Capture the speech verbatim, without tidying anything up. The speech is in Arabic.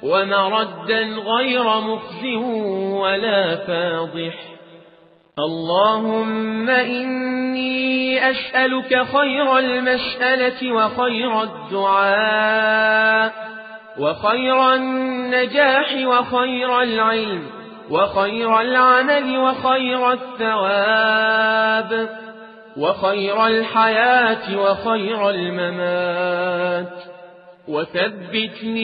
ومردا غير مخز ولا فاضح. اللهم إني أسألك خير المسألة وخير الدعاء وخير النجاح وخير العلم وخير العمل وخير الثواب وخير الحياة وخير الممات، وثبتني